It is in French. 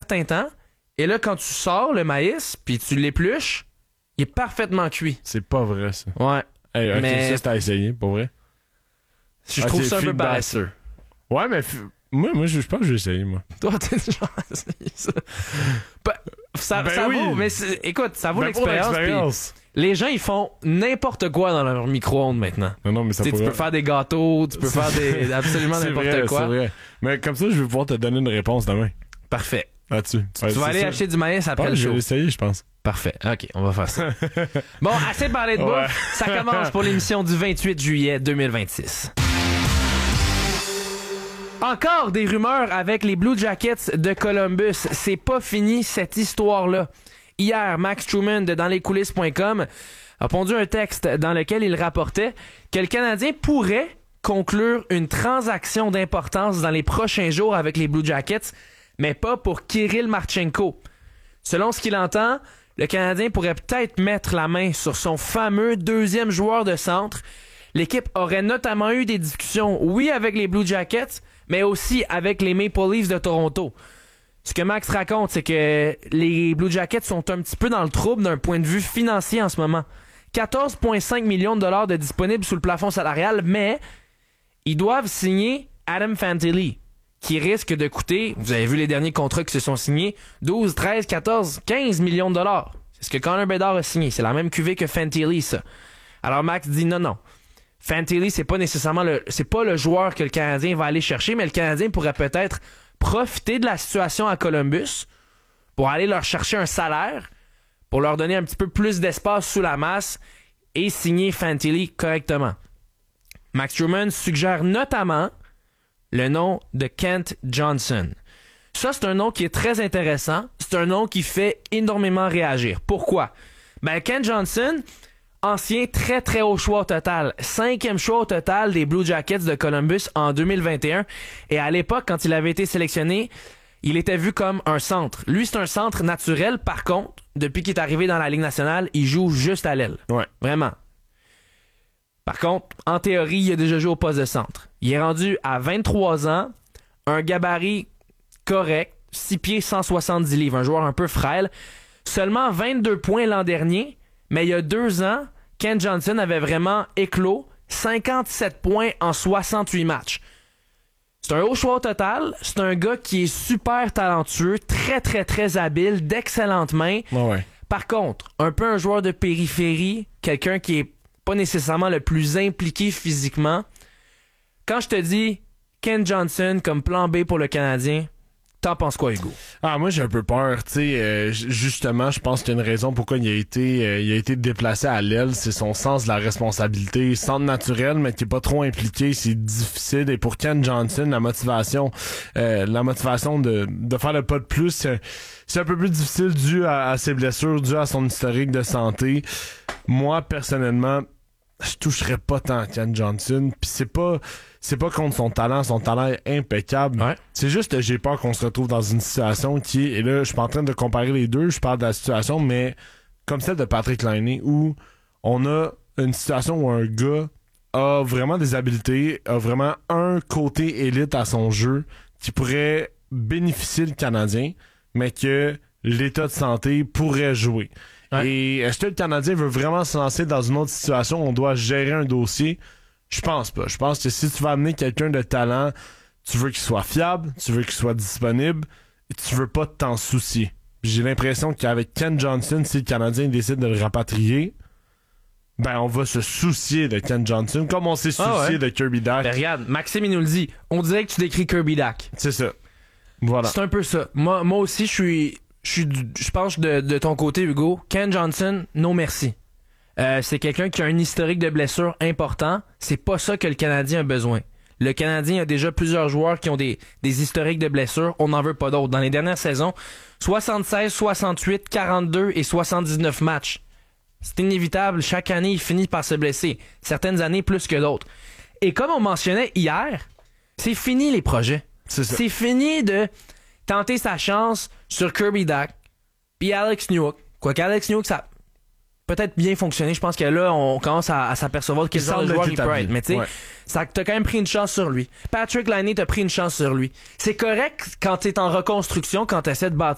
certain temps. Et là, quand tu sors le maïs, puis tu l'épluches, il est parfaitement cuit. C'est pas vrai, ça. Ouais. Hey, ok, mais ça, c'est à essayer, pour vrai. je trouve ça un peu paresseux. Ouais, mais moi, je pense que je vais essayer, moi. Toi, t'es genre essayé ça. Ça oui. vaut, mais écoute, ça vaut Ben, pour l'expérience. Les gens, ils font n'importe quoi dans leur micro-ondes maintenant. Non, mais ça Tu peux faire des gâteaux, tu peux faire absolument c'est n'importe vrai, quoi. C'est vrai. Mais comme ça, je vais pouvoir te donner une réponse demain. Parfait. Là-dessus. Tu vas aller acheter du maïs après le Je show. vais essayer, je pense. Parfait. OK, on va faire ça. Bon, assez parlé de bouffe. Ça commence pour l'émission du 28 juillet 2026. Encore des rumeurs avec les Blue Jackets de Columbus. C'est pas fini, cette histoire-là. Hier, Max Truman de danslescoulisses.com a pondu un texte dans lequel il rapportait que le Canadien pourrait conclure une transaction d'importance dans les prochains jours avec les Blue Jackets, mais pas pour Kirill Marchenko. Selon ce qu'il entend, le Canadien pourrait peut-être mettre la main sur son fameux deuxième joueur de centre. L'équipe aurait notamment eu des discussions, oui, avec les Blue Jackets, mais aussi avec les Maple Leafs de Toronto. Ce que Max raconte, c'est que les Blue Jackets sont un petit peu dans le trouble d'un point de vue financier en ce moment. 14,5 millions de dollars de disponibles sous le plafond salarial, mais ils doivent signer Adam Fantilli, qui risque de coûter, vous avez vu les derniers contrats qui se sont signés, 12, 13, 14, 15 millions de dollars. C'est ce que Connor Bedard a signé. C'est la même cuvée que Fantilli, ça. Alors Max dit non. Fantilli, c'est pas nécessairement c'est pas le joueur que le Canadien va aller chercher, mais le Canadien pourrait peut-être profiter de la situation à Columbus pour aller leur chercher un salaire, pour leur donner un petit peu plus d'espace sous la masse et signer Fantilli correctement. Max Truman suggère notamment le nom de Kent Johnson. Ça, c'est un nom qui est très intéressant. C'est un nom qui fait énormément réagir. Pourquoi? Kent Johnson, ancien très très haut choix au total. 5e choix au total des Blue Jackets de Columbus en 2021. Et à l'époque, quand il avait été sélectionné, il était vu comme un centre. Lui, c'est un centre naturel. Par contre, depuis qu'il est arrivé dans la Ligue nationale, il joue juste à l'aile. Ouais. Vraiment. Par contre, en théorie, il a déjà joué au poste de centre. Il est rendu à 23 ans, un gabarit correct, 6 pieds 170 livres, un joueur un peu frêle. Seulement 22 points l'an dernier, mais il y a 2 ans, Kent Johnson avait vraiment éclos 57 points en 68 matchs. C'est un haut choix au total. C'est un gars qui est super talentueux, très, très, très habile, d'excellentes mains. Ouais. Par contre, un peu un joueur de périphérie, quelqu'un qui est pas nécessairement le plus impliqué physiquement. Quand je te dis Kent Johnson comme plan B pour le Canadien, t'en penses quoi, Hugo? Moi, j'ai un peu peur. Tu sais, justement, je pense qu'il y a une raison pourquoi il a été déplacé à l'aile. C'est son sens de la responsabilité. Centre naturel, mais qui est pas trop impliqué. C'est difficile. Et pour Kent Johnson, la motivation de faire le pas de plus, c'est un peu plus difficile dû à ses blessures, dû à son historique de santé. Moi, personnellement, je toucherais pas tant à Kent Johnson. Puis c'est pas contre son talent est impeccable. Ouais. C'est juste que j'ai peur qu'on se retrouve dans une situation et là, je suis pas en train de comparer les deux, je parle de la situation, mais comme celle de Patrick Laine, où on a une situation où un gars a vraiment des habiletés, a vraiment un côté élite à son jeu qui pourrait bénéficier le Canadien, mais que l'état de santé pourrait jouer. Ouais. Et est-ce que le Canadien veut vraiment se lancer dans une autre situation où on doit gérer un dossier? Je pense pas. Je pense que si tu vas amener quelqu'un de talent, tu veux qu'il soit fiable, tu veux qu'il soit disponible, et tu veux pas t'en soucier. J'ai l'impression qu'avec Kent Johnson, si le Canadien décide de le rapatrier, on va se soucier de Kent Johnson, comme on s'est soucié de Kirby Dach. Regarde, Maxime, il nous le dit. On dirait que tu décris Kirby Dach. C'est ça. Voilà. C'est un peu ça. Moi aussi, je pense de ton côté, Hugo. Kent Johnson, non merci. C'est quelqu'un qui a un historique de blessures important. C'est pas ça que le Canadien a besoin. Le Canadien a déjà plusieurs joueurs qui ont des historiques de blessures. On n'en veut pas d'autres. Dans les dernières saisons, 76, 68, 42 et 79 matchs. C'est inévitable. Chaque année, il finit par se blesser. Certaines années plus que d'autres. Et comme on mentionnait hier, c'est fini les projets. C'est fini de tenter sa chance sur Kirby Dach puis Alex Newhook. Quoique Alex Newhook, ça peut-être bien fonctionné. Je pense que là, on commence à s'apercevoir quel genre de joueur il peut être. Mais tu sais, t'as quand même pris une chance sur lui. Patrick Laine t'a pris une chance sur lui. C'est correct quand t'es en reconstruction, quand t'essaies de bâtir